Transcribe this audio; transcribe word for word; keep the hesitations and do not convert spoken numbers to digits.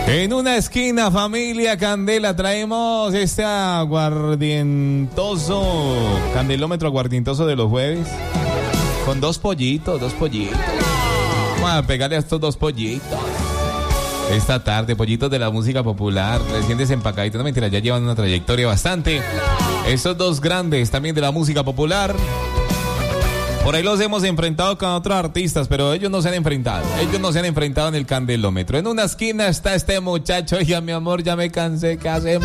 En una esquina, familia Candela, traemos este aguardientoso, candelómetro aguardientoso de los jueves, con dos pollitos, dos pollitos. Vamos a pegarle a estos dos pollitos esta tarde, pollitos de la música popular, recién desempacaditos, no mentira, ya llevan una trayectoria bastante. Estos dos grandes también de la música popular. Por ahí los hemos enfrentado con otros artistas, pero ellos no se han enfrentado. Ellos no se han enfrentado en el candelómetro. En una esquina está este muchacho. Oiga, mi amor, ya me cansé. ¿Qué hacemos?